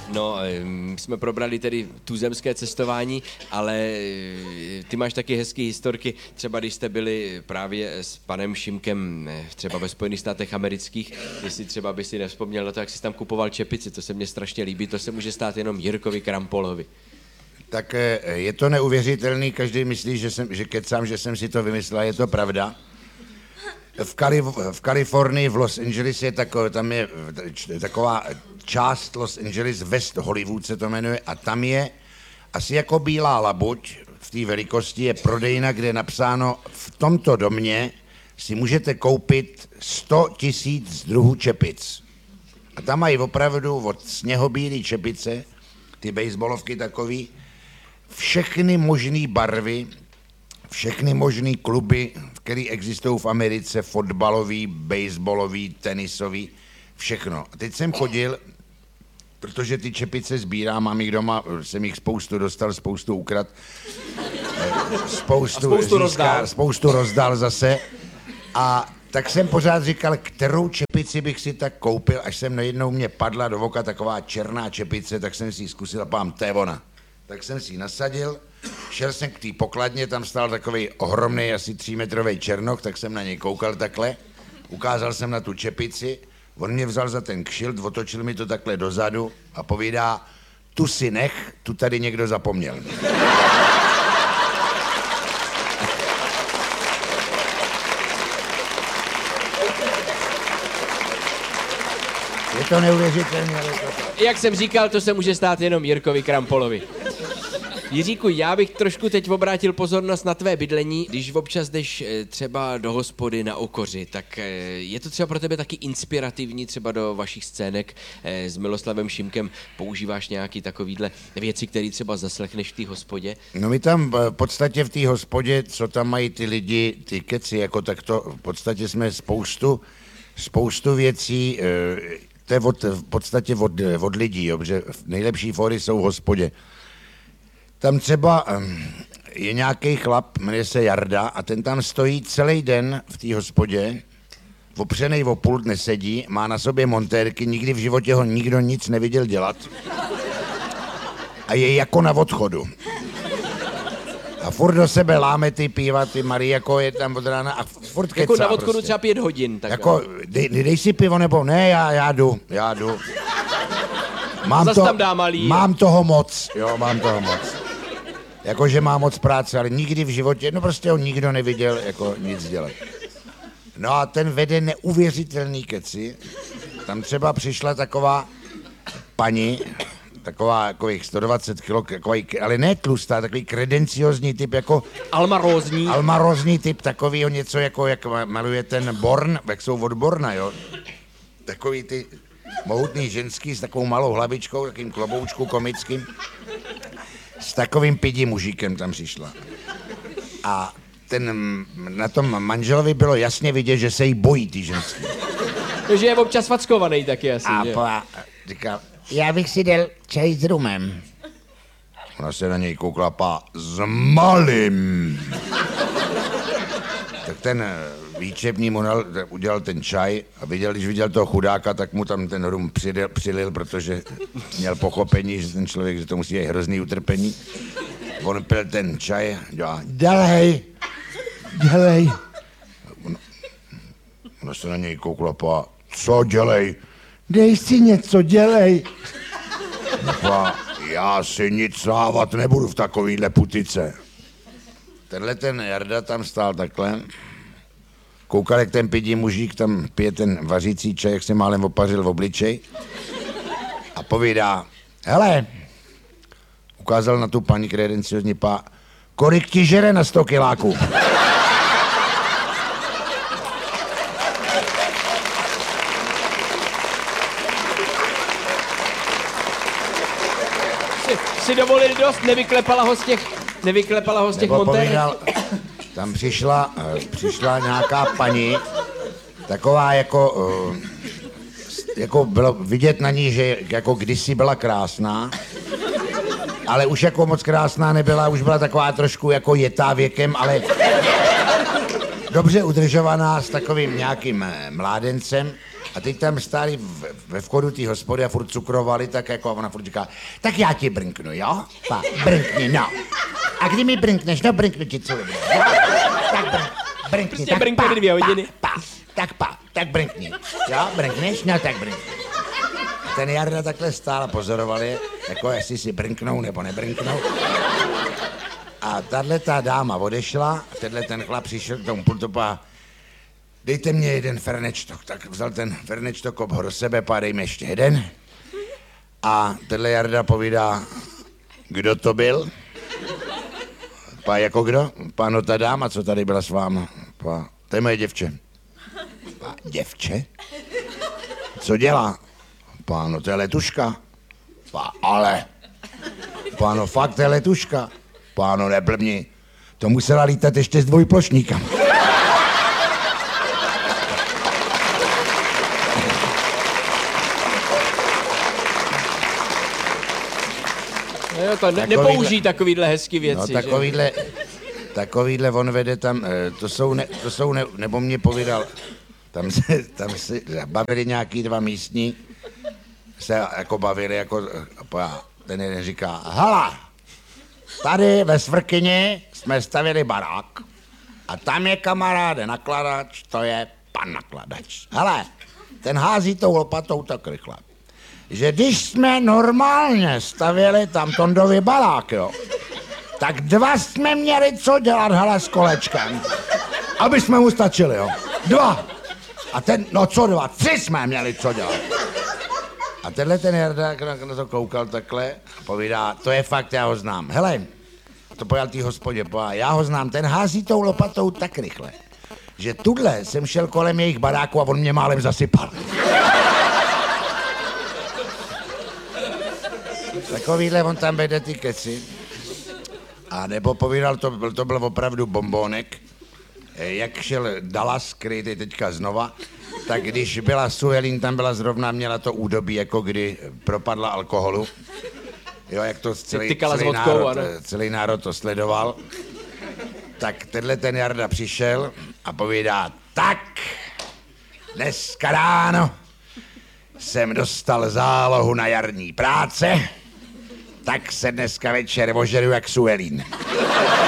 No, my jsme probrali tedy tuzemské cestování, ale ty máš taky hezký historky, třeba když jste byli právě s panem Šimkem třeba ve Spojených státech amerických, jestli třeba by si nevzpomněl na to, jak jsi tam kupoval čepici, to se mně strašně líbí, to se může stát jenom Jirkovi Krampolovi. Tak je to neuvěřitelný, každý myslí, že kecám, že jsem si to vymyslel, je to pravda. V Kalifornii, v Los Angeles tam je taková část Los Angeles, West Hollywood se to jmenuje, a tam je asi jako bílá labuť, v té velikosti je prodejna, kde je napsáno: v tomto domě si můžete koupit 100 000 druhů čepic. A tam mají opravdu od sněhobílý čepice, ty baseballovky takový, všechny možné barvy, všechny možné kluby, které existují v Americe, fotbalový, baseballový, tenisový, všechno. A teď jsem chodil, protože ty čepice sbírám, mám jich doma, jsem jich spoustu dostal, spoustu ukrad, spoustu rozdal zase. A tak jsem pořád říkal, kterou čepici bych si tak koupil, až jsem najednou mě padla do voka taková černá čepice, tak jsem si ji zkusil a pám, to je ona. Tak jsem si ji nasadil, šel jsem k té pokladně, tam stál takový ohromný, asi 3metrový černoch, tak jsem na něj koukal takhle, ukázal jsem na tu čepici, on mě vzal za ten kšilt, otočil mi to takhle dozadu a povídá: tu si nech, tu tady někdo zapomněl. Je to neuvěřitelné, ale to... Jak jsem říkal, to se může stát jenom Jirkovi Krampolovi. Jiříku, já bych trošku teď obrátil pozornost na tvé bydlení. Když občas jdeš třeba do hospody na Okoři, tak je to třeba pro tebe taky inspirativní, třeba do vašich scének s Miloslavem Šimkem používáš nějaký takovýhle věci, které třeba zaslechneš v té hospodě? No my tam v podstatě v té hospodě, co tam mají ty lidi, ty keci, jako tak to v podstatě jsme spoustu věcí, to je v podstatě od lidí, jo, protože nejlepší fóry jsou v hospodě. Tam třeba je nějaký chlap, jmenuje se Jarda, a ten tam stojí celý den v té hospodě, opřenej o pult nesedí, má na sobě montérky, nikdy v životě ho nikdo nic neviděl dělat a je jako na odchodu. A furt do sebe láme ty piva, ty Marie, jako je tam od rána a furt kecá. Jako na odchodu prostě. třeba 5 hodin. Tak jako, dej si pivo nebo ne, já jdu. Tam dá malý. Mám toho moc. Jakože má moc práce, ale nikdy v životě, no prostě ho nikdo neviděl jako nic dělat. No a ten vede neuvěřitelný keci. Tam třeba přišla taková paní, taková jako 120 kg, ale ne tlustá, takový kredenciozní typ, jako... Almarózní typ, takovýho něco, jako jak maluje ten Born, jak jsou od Borna, jo. Takový ty mohutný ženský s takovou malou hlavičkou, takým kloboučku komickým. S takovým pidi mužíkem tam přišla. A na tom manželovi bylo jasně vidět, že se jí bojí ty ženský. Takže je občas fackovaný taky asi, že? A říkal, já bych si dal čaj s rumem. Ona se na něj koukla, s malým. Tak ten výčepní mu udělal ten čaj a když viděl toho chudáka, tak mu tam ten rum přilil, protože měl pochopení, že ten člověk, že to musí být hrozný utrpení. On pil ten čaj, dělá, dělej. Ona se na něj koukla, co dělej? Dej si něco, dělej. Já si nic dávat nebudu v takovýhle putice. Tenhle ten Jarda tam stál takhle. Koukal, jak ten pidi mužík tam pije ten vařící čaj, jak se málem opařil v obličej. A povídá, hele, ukázal na tu paní kredenciozní, kolik ti žere na 100 kiláků? Si dovolili dost, nevyklepala ho z těch montérek. Tam přišla nějaká paní, taková jako bylo vidět na ní, že jako kdysi byla krásná, ale už jako moc krásná nebyla, už byla taková trošku jako jetá věkem, ale dobře udržovaná s takovým nějakým mládencem. A teď tam stáli ve vchodu té hospody a furt cukrovali, tak jako ona furt říká, tak já ti brnknu, jo? Pa, brnkni, no. A kdy mi brnkneš? No, brnknu ti celou dobu. Tak brnkni, Prostě tak brnkne 2 hodiny. tak brnkni. Jo, brnkneš? No, tak brnkni. Ten Jarda takhle stál a pozoroval je, jako jestli si brnknou nebo nebrnknou. A tato dáma odešla, tenhle ten chlap přišel k tomu pultu a dejte mě jeden fernečtok. Tak vzal ten fernečtok, obhl do sebe, dej mi ještě jeden. A tenhle Jarda povídá, kdo to byl? Pa, jako kdo? No ta dáma, co tady byla s váma. Pa, to je moje děvče. Pa, děvče? Co dělá? No to je letuška. Ale. No fakt to je letuška. No neblbni. To musela lítat ještě s dvojplošníkama. Jo, to nepoužij takovýhle hezký věci. No takovýhle on vede tam, nebo mě povídal, tam se bavili nějaký 2 místní, se jako bavili, jako, ten jeden říká, hala, tady ve Svrkyni jsme stavili barák a tam je kamaráde nakladač, to je pan nakladač. Hele, ten hází tou lopatou tak rychle, že když jsme normálně stavěli tam Tondový barák, jo, tak 2 jsme měli co dělat, hele, s kolečkem, aby jsme mu stačili, jo. 2. A ten, no co 2, 3 jsme měli co dělat. A tenhle ten Jarda na to koukal takhle a povídá, to je fakt, já ho znám. Hele, to pojal tý hospodě, já ho znám, ten hází tou lopatou tak rychle, že tudle jsem šel kolem jejich baráku a on mě málem zasypal. Takovýhle on tam vede ty keci. A nebo povídal, to byl opravdu bombónek, jak šel Dallas, který je teďka znova, tak když byla Suhelin, tam byla zrovna, měla to údobí, jako kdy propadla alkoholu. Jo, jak to celý národ to sledoval. Tak tenhle ten Jarda přišel a povídá, tak, dneska ráno jsem dostal zálohu na jarní práce, tak se dneska večer ožeru jak Suhelin.